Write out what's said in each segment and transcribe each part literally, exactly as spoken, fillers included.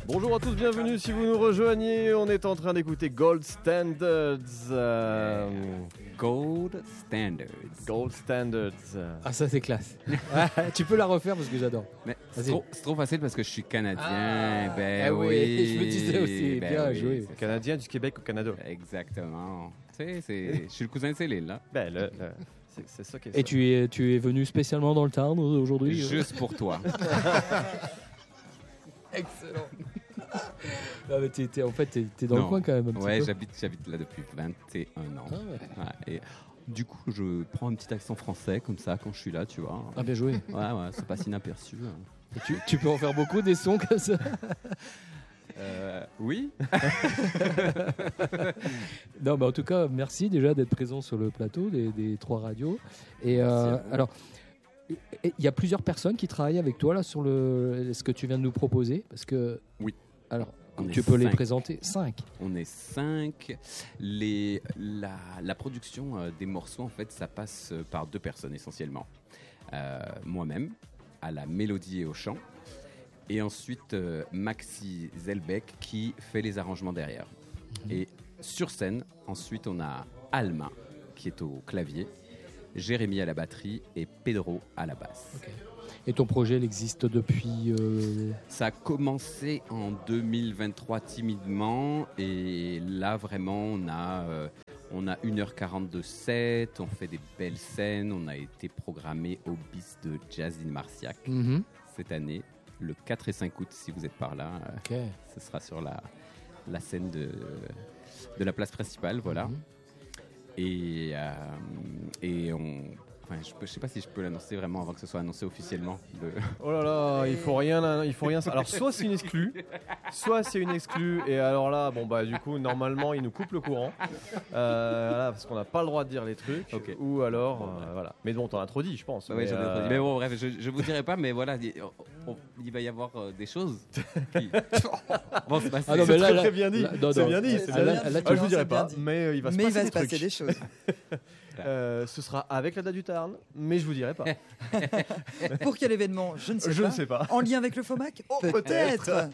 Bonjour à tous, bienvenue si vous nous rejoignez. On est en train d'écouter Gold Standards. Euh... Gold Standards. Gold Standards. Ah, ça c'est classe. Ah, tu peux la refaire parce que j'adore. Mais c'est trop, c'est trop facile parce que je suis canadien. Ah, ben ah oui. oui. Je me disais aussi, ben bien oui, joué. Canadien du Québec au Canada. Exactement. Tu sais, c'est... je suis le cousin de Céline, là. Ben, le, le... C'est, c'est ça qui est Et ça. tu es, tu es venu spécialement dans le Tarn aujourd'hui? Juste pour toi. Excellent. Non, mais t'es, t'es, en fait, t'es, t'es dans non. le coin quand même un petit ouais, peu. j'habite, j'habite là depuis vingt et un ans. Ah ouais. Ouais, et du coup, je prends un petit accent français comme ça quand je suis là, tu vois. Ah, bien joué. Ouais, ouais, ça passe inaperçu. Et tu, tu peux en faire beaucoup des sons comme ça? Euh, oui. Non, mais en tout cas, merci déjà d'être présent sur le plateau des, des trois radios. Et euh, alors, il y a plusieurs personnes qui travaillent avec toi là sur le ce que tu viens de nous proposer, parce que oui. Alors, On tu peux cinq. les présenter. Cinq. On est cinq. Les, la, la production euh, des morceaux, en fait, ça passe par deux personnes essentiellement. Euh, moi-même, à la mélodie et au chant. Et ensuite, euh, Maxi Zelbeck qui fait les arrangements derrière. Mmh. Et sur scène, ensuite, on a Alma qui est au clavier, Jérémy à la batterie et Pedro à la basse. Okay. Et ton projet, il existe depuis... Euh... Ça a commencé en deux mille vingt-trois timidement. Et là, vraiment, on a, euh, on a une heure quarante de set, on fait des belles scènes. On a été programmé au bis de Jazzine Marciac mmh. cette année. Le quatre et cinq août, si vous êtes par là, okay. euh, ce sera sur la, la scène de, de la place principale, voilà. Mm-hmm. Et, euh, et on... Enfin, je ne sais pas si je peux l'annoncer vraiment avant que ce soit annoncé officiellement. Le... Oh là là, il faut rien, il faut rien. Alors soit c'est une exclue, soit c'est une exclue. Et alors là, bon bah du coup normalement ils nous coupent le courant, euh, voilà, parce qu'on n'a pas le droit de dire les trucs. Okay. Ou alors euh, voilà. Mais bon, t'en as trop dit, je pense. Ouais, mais, j'en ai euh... trop dit. Mais bon, bref, je, je vous dirai pas, mais voilà, il, on, il va y avoir euh, des choses. Qui... bon, c'est, ah non, mais là, c'est là, très bien dit. Là, non, c'est non, bien dit. C'est bien dit. Là, là, ah, je vous dirai pas, dit. mais euh, il va se mais passer, il va des, se passer trucs. des choses. Euh, ce sera avec la date du Tarn, mais je vous dirai pas. Pour quel événement? Je ne sais je pas. Je ne sais pas. En lien avec le FOMAC? Oh, peut-être.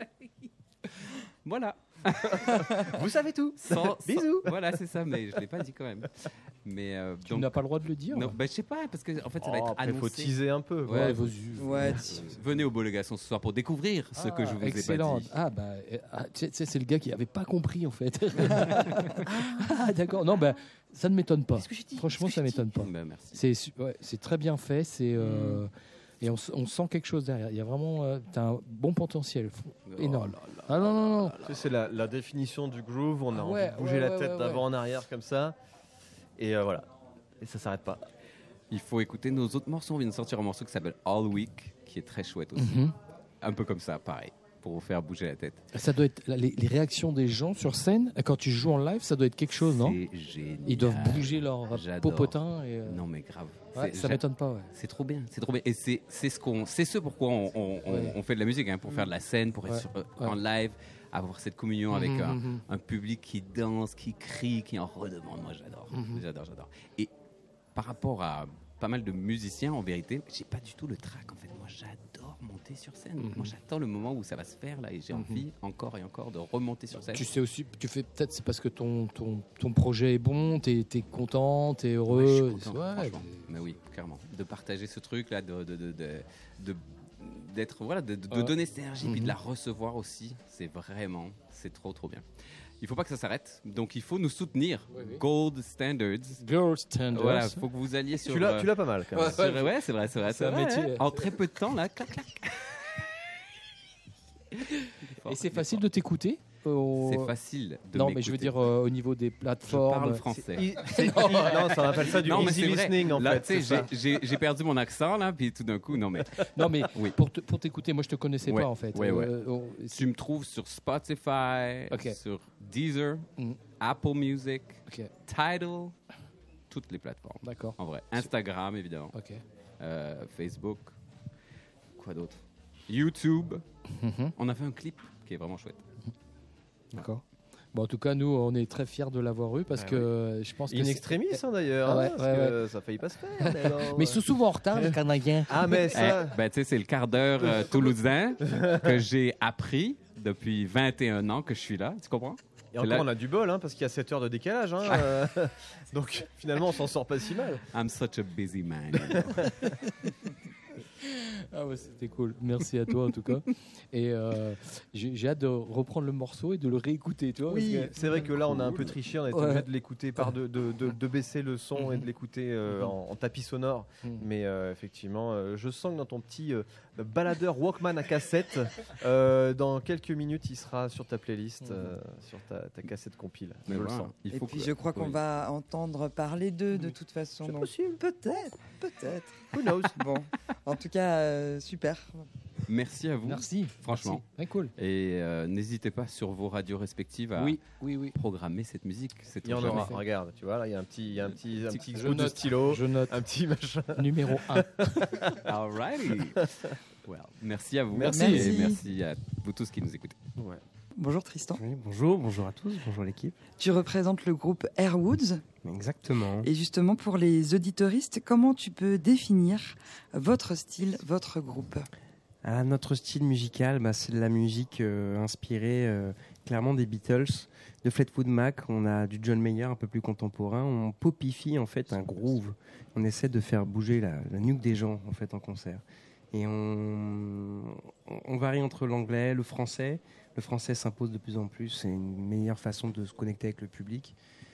Voilà. Vous savez tout. Sans, Bisous. Sans, voilà, c'est ça, mais je l'ai pas dit quand même. Mais euh, tu donc, n'as pas le droit de le dire. Non, bah, je sais pas, parce que en fait, ça oh, va être après, annoncé. Faut teaser un peu. Ouais, vos ouais, venez au Bolégason ce soir pour découvrir ce ah, que je vous excellent. ai pas dit. Ah bah, ah, tu sais, c'est le gars qui avait pas compris en fait. ah d'accord. Non bah, ça ne m'étonne pas. Qu'est-ce que j'ai dit? Franchement, ça m'étonne pas. Bah, merci. C'est, ouais, c'est très bien fait. C'est euh, mm. Et on, on sent quelque chose derrière. Il y a vraiment euh, t'as un bon potentiel. Oh énorme. Là là ah non, non, non. Tu sais, c'est la, la définition du groove. On a ah, envie ouais, de bouger ouais, la ouais, tête ouais, d'avant ouais. en arrière comme ça. Et euh, voilà. Et ça s'arrête pas. Il faut écouter nos autres morceaux. On vient de sortir un morceau qui s'appelle All Week, qui est très chouette aussi. Mm-hmm. Un peu comme ça, pareil, pour vous faire bouger la tête. Ça doit être les, les réactions des gens sur scène quand tu joues en live, ça doit être quelque chose, non? C'est génial. Ils doivent bouger leur J'adore. popotin. Et euh... Non mais grave. Ouais, ça m'étonne pas. Ouais. C'est trop bien, c'est trop bien. Et c'est c'est ce qu'on, c'est ce pourquoi on, on, on, ouais. on fait de la musique, hein, pour faire de la scène, pour être ouais. sur, euh, ouais. en live, avoir cette communion avec mmh, un, mmh. un public qui danse, qui crie, qui en redemande. Moi, j'adore, mmh. j'adore, j'adore. Et par rapport à pas mal de musiciens, en vérité, j'ai pas du tout le trac. En fait, moi, j'adore monter sur scène. Mm-hmm. Moi, j'attends le moment où ça va se faire là, et j'ai mm-hmm. envie encore et encore de remonter sur scène. Tu sais aussi, tu fais peut-être c'est parce que ton ton ton projet est bon, t'es t'es content, t'es heureux. Ouais, je suis content, ouais, franchement. Mais oui, clairement, de partager ce truc là, de de de, de, de d'être voilà, de, de, de donner cette énergie, mm-hmm. puis de la recevoir aussi. C'est vraiment, c'est trop trop bien. Il faut pas que ça s'arrête, donc il faut nous soutenir. Oui, oui. Gold Standards. Gold Standards. Voilà, il faut que vous alliez sur. Tu l'as, euh, tu l'as pas mal quand même. Ouais, sur, ouais c'est vrai, c'est vrai. C'est, c'est un vrai, métier. Ouais. En très peu de temps, là, clac, clac. Et c'est facile de t'écouter au... C'est facile de Non, m'écouter. mais je veux dire euh, au niveau des plateformes. Je parle français. C'est, c'est, non, non, ça appelle ça du non, easy listening en là, fait. J'ai, j'ai, j'ai perdu mon accent là, puis tout d'un coup, non mais. Non mais oui. pour, te, pour t'écouter, moi je te connaissais ouais, pas en fait. Ouais, ouais. Euh, on, tu me trouves sur Spotify, okay. sur Deezer, mm. Apple Music, okay. Tidal, toutes les plateformes. D'accord. En vrai, Instagram évidemment. Ok. Euh, Facebook, quoi d'autre? YouTube. Mm-hmm. On a fait un clip qui est vraiment chouette. D'accord. Bon, en tout cas, nous, on est très fiers de l'avoir eu parce ah, que oui. je pense In que extremis, hein, d'ailleurs, ah, ouais, hein, parce ouais, que ouais. ça a failli pas se faire. Mais, alors, mais ouais. ils sont souvent en retard, les Canadiens. Ah, mais ça. Eh, ben, tu sais, c'est le quart d'heure euh, toulousain que j'ai appris depuis vingt et un ans que je suis là, tu comprends? Et encore, là- on a du bol, hein, parce qu'il y a sept heures de décalage. Hein, euh, donc finalement, on s'en sort pas si mal. I'm such a busy man. you know. Ah ouais, c'était cool. Merci à toi en tout cas. Et euh, j'ai j'ai hâte de reprendre le morceau et de le réécouter, tu vois. Oui, parce que- c'est vrai que là, on a un peu triché. On a été Ouais. obligé de l'écouter par de, de, de, de baisser le son et de l'écouter euh, en, en tapis sonore. Mhm. Mais euh, effectivement, euh, je sens que dans ton petit euh, baladeur Walkman à cassette, euh, dans quelques minutes, il sera sur ta playlist, euh, sur ta, ta cassette compile. Mais je le voilà, sens. il Et faut puis que- je crois qu'on oui. va entendre parler d'eux de toute façon. C'est donc possible. Peut-être, peut-être. Who knows? Bon, en tout cas, euh, super. Merci à vous. Merci. Franchement. Merci. Très cool. Et euh, n'hésitez pas sur vos radios respectives à Oui, oui, oui. programmer cette musique. C'est Il y en jamais aura. fait. Regarde, tu vois, là, il y a un petit, il y a un petit, un petit Je bout de note. stylo, Je note. un petit machin. Numéro un. Alrighty. Well, merci à vous. Merci. Et Merci. merci à vous tous qui nous écoutez. Bonjour Tristan. Oui, bonjour, bonjour à tous, bonjour l'équipe. Tu représentes le groupe Airwoods. Exactement. Et justement, pour les auditoristes, comment tu peux définir votre style, votre groupe? Ah, notre style musical, bah, c'est de la musique euh, inspirée euh, clairement des Beatles, de Fleetwood Mac. On a du John Mayer un peu plus contemporain. On popifie en fait un groove. On essaie de faire bouger la, la nuque des gens en fait en concert. Et on, on varie entre l'anglais, le français. Le français s'impose de plus en plus. C'est une meilleure façon de se connecter avec le public.